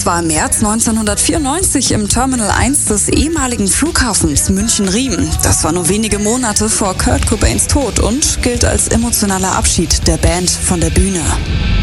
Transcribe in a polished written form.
Das war im März 1994 im Terminal 1 des ehemaligen Flughafens München-Riem. Das war nur wenige Monate vor Kurt Cobains Tod und gilt als emotionaler Abschied der Band von der Bühne.